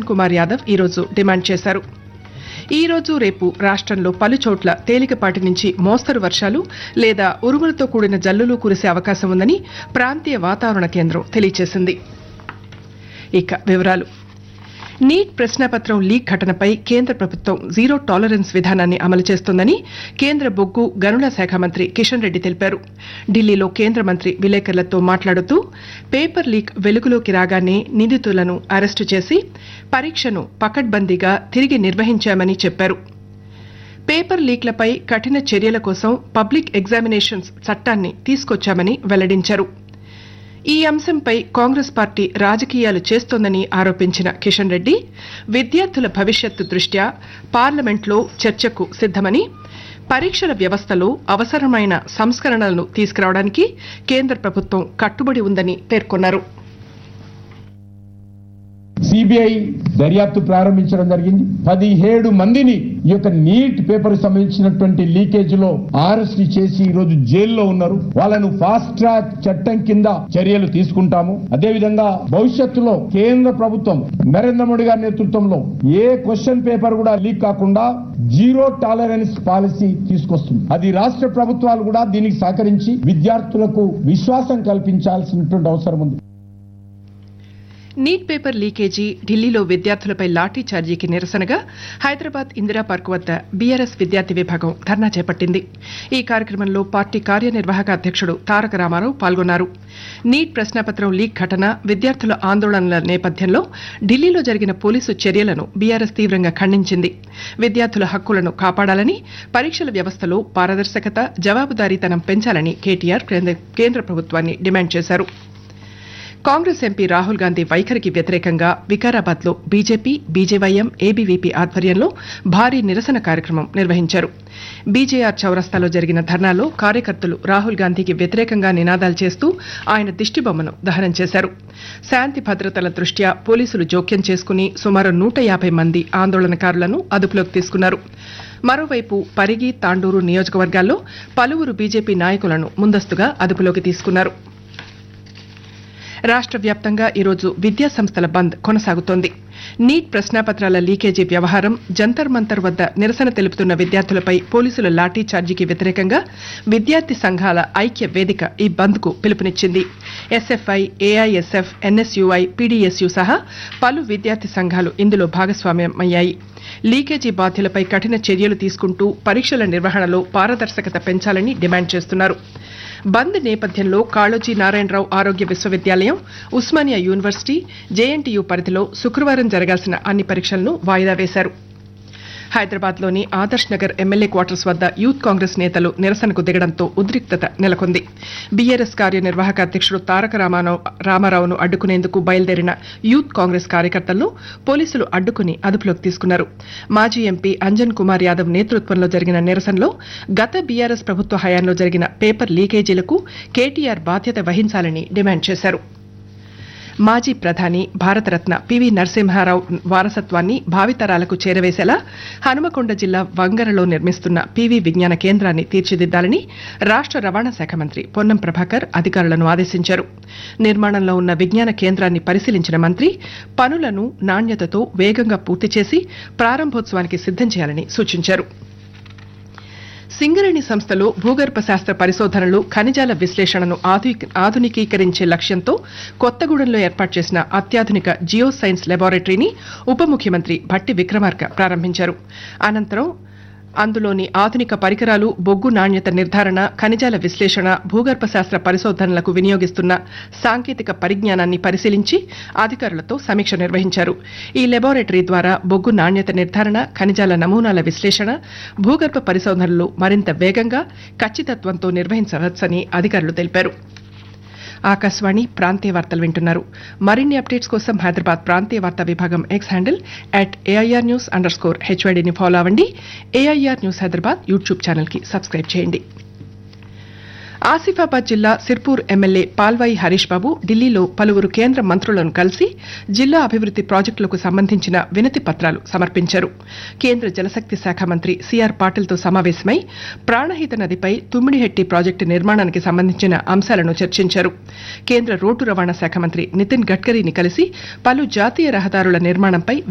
అంజన్ కుమార్ యాదవ్ ఈరోజు డిమాండ్ చేశారు. ఈ రోజు రేపు రాష్ట్రంలో పలుచోట్ల తేలికపాటి నుంచి మోస్తరు వర్షాలు లేదా ఉరుములతో కూడిన జల్లులు కురిసే అవకాశం ఉందని ప్రాంతీయ వాతావరణ కేంద్రం తెలియజేసింది. ఇక వివరాలు. నీట్ ప్రశ్నాపత్రం లీక్ ఘటనపై కేంద్ర ప్రభుత్వం జీరో టాలరెన్స్ విధానాన్ని అమలు చేస్తోందని కేంద్ర బొగ్గు గనుల శాఖ మంత్రి కిషన్ రెడ్డి తెలిపారు. ఢిల్లీలో కేంద్ర మంత్రి విలేకరులతో మాట్లాడుతూ పేపర్ లీక్ వెలుగులోకి రాగానే నిందితులను అరెస్టు చేసి పరీక్షను పకడ్బందీగా తిరిగి నిర్వహించామని చెప్పారు. పేపర్ లీక్లపై కఠిన చర్యల కోసం పబ్లిక్ ఎగ్జామినేషన్స్ చట్టాన్ని తీసుకొచ్చామని వెల్లడించారు. ఈ అంశంపై కాంగ్రెస్ పార్టీ రాజకీయాలు చేస్తోందని ఆరోపించిన కిషన్ రెడ్డి విద్యార్థుల భవిష్యత్తు దృష్ట్యా పార్లమెంట్లో చర్చకు సిద్దమని, పరీక్షల వ్యవస్థలో అవసరమైన సంస్కరణలను తీసుకురావడానికి కేంద్ర ప్రభుత్వం కట్టుబడి ఉందని పేర్కొన్నారు. సిబిఐ దర్యాప్తు ప్రారంభించడం జరిగింది. 17 మందిని ఈ యొక్క నీట్ పేపర్ సంబంధించినటువంటి లీకేజ్ లో అరెస్ట్ చేసి ఈ రోజు జైల్లో ఉన్నారు. వాళ్ళను ఫాస్ట్ ట్రాక్ చట్టం కింద చర్యలు తీసుకుంటాము. అదేవిధంగా భవిష్యత్తులో కేంద్ర ప్రభుత్వం నరేంద్ర మోడీ గారి నేతృత్వంలో ఏ క్వశ్చన్ పేపర్ కూడా లీక్ కాకుండా జీరో టాలరెన్స్ పాలసీ తీసుకొస్తుంది. అది రాష్ట్ర ప్రభుత్వాలు కూడా దీనికి సహకరించి విద్యార్థులకు విశ్వాసం కల్పించాల్సినటువంటి అవసరం ఉంది. నీట్ పేపర్ లీకేజీ, ఢిల్లీలో విద్యార్థులపై లాఠీ ఛార్జీకి నిరసనగా హైదరాబాద్ ఇందిరా పార్క్ వద్ద బీఆర్ఎస్ విద్యార్థి విభాగం ధర్నా చేపట్టింది. ఈ కార్యక్రమంలో పార్టీ కార్యనిర్వాహక అధ్యక్షుడు తారక రామారావు పాల్గొన్నారు. నీట్ ప్రశ్నాపత్రం లీక్ ఘటన, విద్యార్థుల ఆందోళనల నేపథ్యంలో ఢిల్లీలో జరిగిన పోలీసు చర్యలను బీఆర్ఎస్ తీవ్రంగా ఖండించింది. విద్యార్థుల హక్కులను కాపాడాలని, పరీక్షల వ్యవస్థలో పారదర్శకత, జవాబుదారీతనం పెంచాలని కేటీఆర్ కేంద్ర ప్రభుత్వాన్ని డిమాండ్ చేశారు. కాంగ్రెస్ ఎంపీ రాహుల్ గాంధీ వైఖరికి వ్యతిరేకంగా వికారాబాద్ లో బీజేపీ, బీజేవైఎం, ఏబీవీపీ ఆధ్వర్యంలో భారీ నిరసన కార్యక్రమం నిర్వహించారు. బీజేఆర్ చౌరస్తాలో జరిగిన ధర్నాలో కార్యకర్తలు రాహుల్ గాంధీకి వ్యతిరేకంగా నినాదాలు చేస్తూ ఆయన దిష్టిబొమ్మను దహనం చేశారు. శాంతి భద్రతల దృష్ట్యా పోలీసులు జోక్యం చేసుకుని సుమారు 150 మంది ఆందోళనకారులను అదుపులోకి తీసుకున్నారు. మరోవైపు పరిగి, తాండూరు నియోజకవర్గాల్లో పలువురు బీజేపీ నాయకులను ముందస్తుగా అదుపులోకి తీసుకున్నారు. రాష్ట్ర వ్యాప్తంగా ఈరోజు విద్యాసంస్థల బంద్ కొనసాగుతోంది. నీట్ ప్రశ్నాపత్రాల లీకేజీ వ్యవహారం, జంతర్ మంతర్ వద్ద నిరసన తెలుపుతున్న విద్యార్థులపై పోలీసుల లాఠీ ఛార్జీకి వ్యతిరేకంగా విద్యార్థి సంఘాల ఐక్య వేదిక ఈ బంద్కు పిలుపునిచ్చింది. ఎస్ఎఫ్ఐ, ఏఐఎస్ఎఫ్, ఎన్ఎస్యుఐ, పీడీఎస్యు సహా పలు విద్యార్థి సంఘాలు ఇందులో భాగస్వామ్యమయ్యాయి. లీకేజీ బాధ్యులపై కఠిన చర్యలు తీసుకుంటూ పరీక్షల నిర్వహణలో పారదర్శకత పెంచాలని డిమాండ్ చేస్తున్నారు. బంద్ నేపథ్యంలో కాళోజీ నారాయణరావు ఆరోగ్య విశ్వవిద్యాలయం, ఉస్మానియా యూనివర్సిటీ, జేఎన్టీయూ పరిధిలో శుక్రవారం జరగాల్సిన అన్ని పరీక్షలను వాయిదా వేశారు. హైదరాబాద్లోని ఆదర్శ్ నగర్ ఎమ్మెల్యే క్వార్టర్స్ వద్ద యూత్ కాంగ్రెస్ నేతలు నిరసనకు దిగడంతో ఉద్రిక్తత నెలకొంది. బీఆర్ఎస్ కార్యనిర్వాహక అధ్యక్షుడు తారక రామారావును అడ్డుకునేందుకు బయలుదేరిన యూత్ కాంగ్రెస్ కార్యకర్తలను పోలీసులు అడ్డుకుని అదుపులోకి తీసుకున్నారు. మాజీ ఎంపీ అంజన్ కుమార్ యాదవ్ నేతృత్వంలో జరిగిన నిరసనలో గత బీఆర్ఎస్ ప్రభుత్వ హయాంలో జరిగిన పేపర్ లీకేజీలకు కేటీఆర్ బాధ్యత వహించాలని డిమాండ్ చేశారు. మాజీ ప్రధాని, భారతరత్న పివి నరసింహారావు వారసత్వాన్ని భావితరాలకు చేరవేసేలా హనుమకొండ జిల్లా వంగరలో నిర్మిస్తున్న పివి విజ్ఞాన కేంద్రాన్ని తీర్చిదిద్దాలని రాష్ట్ర రవాణా శాఖ మంత్రి పొన్నం ప్రభాకర్ అధికారులను ఆదేశించారు. నిర్మాణంలో ఉన్న విజ్ఞాన కేంద్రాన్ని పరిశీలించిన మంత్రి పనులను నాణ్యతతో వేగంగా పూర్తి చేసి ప్రారంభోత్సవానికి సిద్దం చేయాలని సూచించారు. సింగరేణి సంస్థలో భూగర్భ శాస్త్ర పరిశోధనలు, ఖనిజాల విశ్లేషణను ఆధునికీకరించే లక్ష్యంతో కొత్తగూడెంలో ఏర్పాటు చేసిన అత్యాధునిక జియో సైన్స్ లాబొరేటరీని ఉప ముఖ్యమంత్రి భట్టి విక్రమార్క ప్రారంభించారు. అనంతరం అందులోని ఆధునిక పరికరాలు, బొగ్గు నాణ్యత నిర్ధారణ, ఖనిజాల విశ్లేషణ, భూగర్భ శాస్త్ర పరిశోధనలకు వినియోగిస్తున్న సాంకేతిక పరిజ్ఞానాన్ని పరిశీలించి అధికారులతో సమీక్ష నిర్వహించారు. ఈ లాబొరేటరీ ద్వారా బొగ్గు నాణ్యత నిర్ధారణ, ఖనిజాల నమూనాల విశ్లేషణ, భూగర్భ పరిశోధనలు మరింత వేగంగా, ఖచ్చితత్వంతో నిర్వహించవచ్చని అధికారులు తెలిపారు. ఆకాశవాణి ప్రాంతీయ వార్తలు వింటున్నారు. మరిన్ని అప్డేట్స్ కోసం హైదరాబాద్ ప్రాంతీయ వార్తా విభాగం ఎక్స్ హ్యాండిల్ @AIRnews_HYDని ఫాలో అవ్వండి. AIR news Hyderabad YouTube channel కి సబ్స్క్రైబ్ చేయండి. ఆసిఫాబాద్ జిల్లా సిర్పూర్ ఎమ్మెల్యే పాల్వాయి హరీష్ బాబు ఢిల్లీలో పలువురు కేంద్ర మంత్రులను కలిసి జిల్లా అభివృద్ది ప్రాజెక్టులకు సంబంధించిన వినతి పత్రాలు సమర్పించారు. కేంద్ర జలశక్తి శాఖ మంత్రి సిఆర్ పాటిల్తో సమావేశమై ప్రాణహిత నదిపై తుమ్మిడిహెట్టి ప్రాజెక్టు నిర్మాణానికి సంబంధించిన అంశాలను చర్చించారు. కేంద్ర రోడ్డు రవాణా శాఖ మంత్రి నితిన్ గడ్కరీని కలిసి పలు జాతీయ రహదారుల నిర్మాణంపై